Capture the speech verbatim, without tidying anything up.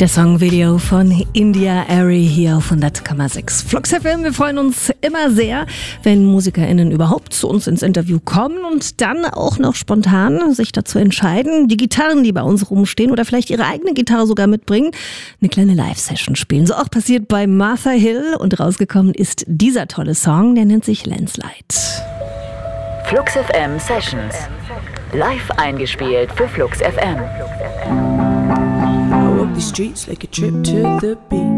Der Songvideo von India Arie hier auf hundert Komma sechs Flux F M. Wir freuen uns immer sehr, wenn MusikerInnen überhaupt zu uns ins Interview kommen und dann auch noch spontan sich dazu entscheiden, die Gitarren, die bei uns rumstehen oder vielleicht ihre eigene Gitarre sogar mitbringen, eine kleine Live-Session spielen. So auch passiert bei Martha Hill und rausgekommen ist dieser tolle Song, der nennt sich Landslide. Flux F M Sessions. Live eingespielt für Flux F M. The streets like a trip to the beach.